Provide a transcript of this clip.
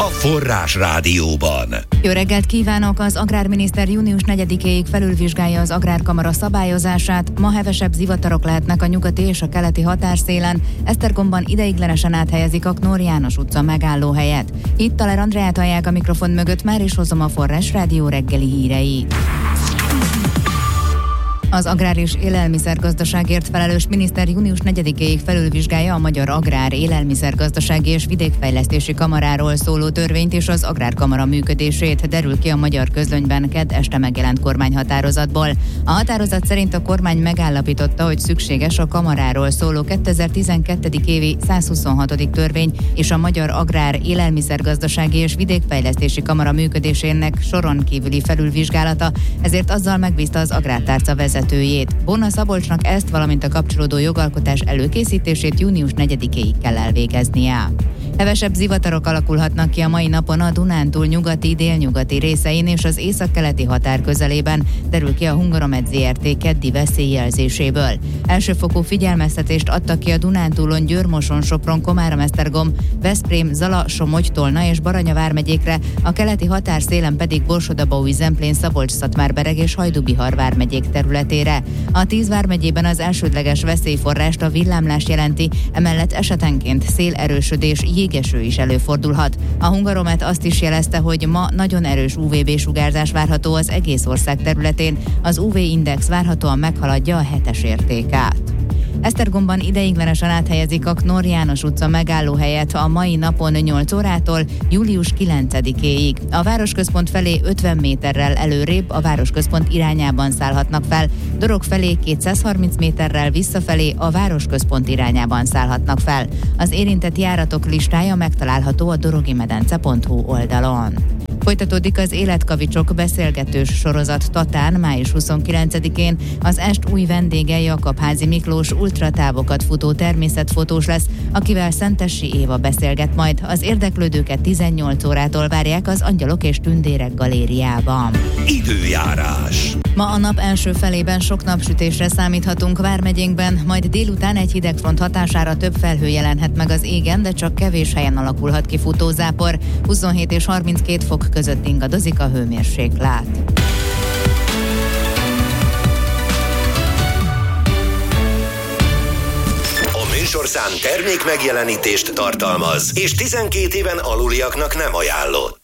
Forrás Rádióban. Jó reggelt kívánok! Az agrárminiszter június 4-éig felülvizsgálja az Agrárkamara szabályozását. Ma hevesebb zivatarok lehetnek a nyugati és a keleti határszélen. Esztergomban ideiglenesen áthelyezik a Knór János utca megállóhelyet. Itt Taler Andreát hallják a mikrofon mögött, már is hozom a Forrás Rádió reggeli híreit. Az Agrár és Élelmiszergazdaságért felelős miniszter június 4-éig felülvizsgálja a Magyar Agrár, Élelmiszergazdasági és Vidékfejlesztési Kamaráról szóló törvényt és az Agrárkamara működését, derül ki a Magyar Közlönyben kedd este megjelent kormányhatározatból. A határozat szerint a kormány megállapította, hogy szükséges a kamaráról szóló 2012. évi 126. törvény és a Magyar Agrár, Élelmiszergazdasági és Vidékfejlesztési Kamara működésének soron kívüli felülvizsgálata, ezért azzal megbízta az Agrártárca vezetőjét. Bonna Szabolcsnak ezt, valamint a kapcsolódó jogalkotás előkészítését június 4-éig kell elvégeznie. Hevesebb zivatarok alakulhatnak ki a mai napon a Dunántúl nyugati, délnyugati részein és az északkeleti határ közelében, derül ki a Hungaromed Zrt. Keddi veszélyjelzéséből. Elsőfokú figyelmeztetést adtak ki a Dunántúlon Győr-Moson, Sopron, Komárom-Esztergom, Veszprém, Zala, Somogy, Tolna és Baranya vármegyékre, a keleti határszélen pedig Borsod-Abaúj, Zemplén, Szabolcs-Szatmár-Bereg és Hajdú-Bihar vármegyék területére. A 10 vármegyében az elsődleges veszélyforrást a villámlás jelenti, emellett esetenként szélerősödés, jégeső is előfordulhat. A Hungaromet azt is jelezte, hogy ma nagyon erős UVB-sugárzás várható az egész ország területén, az UV-index várhatóan meghaladja a 7-es értékát. Esztergomban ideiglenesen áthelyezik a Knór János utca megállóhelyet a mai napon 8 órától július 9-éig. A városközpont felé 50 méterrel előrébb a városközpont irányában szállhatnak fel, Dorog felé 230 méterrel visszafelé a városközpont irányában szállhatnak fel. Az érintett járatok listája megtalálható a dorogimedence.hu oldalon. Folytatódik az Életkavicsok beszélgetős sorozat Tatán május 29-én. Az est új vendége Jakab-házi Miklós ultratávokat futó természetfotós lesz, akivel Szentessy Éva beszélget majd. Az érdeklődőket 18 órától várják az Angyalok és Tündérek galériában. Időjárás. Ma a nap első felében sok napsütésre számíthatunk vármegyénkben, majd délután egy hidegfront hatására több felhő jelenhet meg az égen, de csak kevés helyen alakulhat ki futózápor. 27 és 32 fok között ingadozik a hőmérséklet. A műsorszám termék megjelenítést tartalmaz, és 12 éven aluliaknak nem ajánlott.